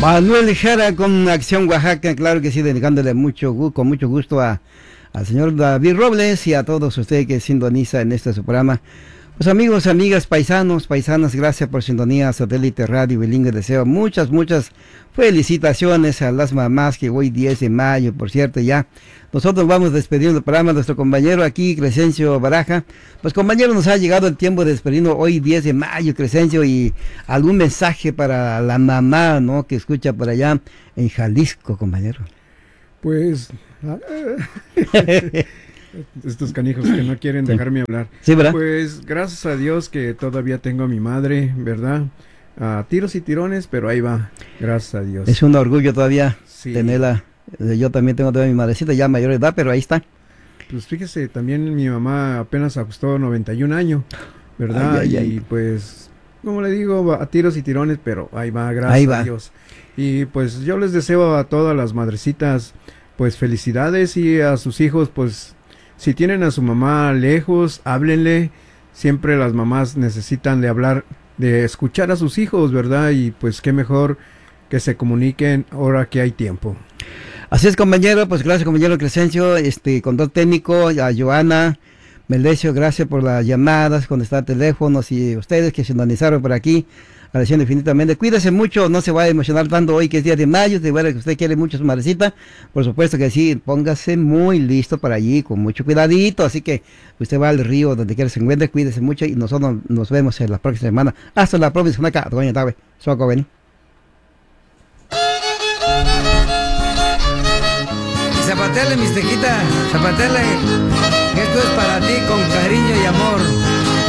Manuel Jara con Acción Oaxaca, claro que sí, dedicándole con mucho gusto al señor David Robles y a todos ustedes que sintonizan en este su programa. Pues amigos, amigas, paisanos, paisanas, gracias por sintonía, Satélite Radio Bilingüe. Deseo muchas felicitaciones a las mamás que hoy 10 de mayo, por cierto, ya. Nosotros vamos despidiendo el programa, nuestro compañero aquí, Crescencio Baraja. Pues compañero, nos ha llegado el tiempo de despedirnos hoy 10 de mayo, Crescencio, y algún mensaje para la mamá, ¿no?, que escucha por allá en Jalisco, compañero. Pues... estos canijos que no quieren dejarme hablar. Sí, ¿verdad? Pues gracias a Dios que todavía tengo a mi madre, ¿verdad? A tiros y tirones, pero ahí va, gracias a Dios. Es un orgullo todavía tenerla. Sí. Yo también tengo todavía a mi madrecita, ya mayor de edad, pero ahí está. Pues fíjese, también mi mamá apenas ajustó 91 años, ¿verdad? Y pues, como le digo, a tiros y tirones, pero ahí va, gracias a Dios. Y pues yo les deseo a todas las madrecitas, pues felicidades, y a sus hijos, pues si tienen a su mamá lejos, háblenle. Siempre las mamás necesitan de hablar, de escuchar a sus hijos, ¿verdad? Y pues qué mejor que se comuniquen ahora que hay tiempo. Así es, compañero, pues gracias, compañero Crescencio, control técnico, a Joana, Melesio, gracias por las llamadas, contestar teléfonos, y ustedes que se sintonizaron por aquí, agradeciendo infinitamente. Cuídese mucho, no se vaya a emocionar tanto hoy que es día de mayo, de verdad que usted quiere mucho a su madrecita, por supuesto que sí, póngase muy listo para allí, con mucho cuidadito, así que usted va al río, donde quiera se encuentre, cuídese mucho, y nosotros nos vemos en la próxima semana. Hasta la próxima semana, doña Tabe, soco vení. Zapatele, mixtequita, zapatele, esto es para ti con cariño y amor.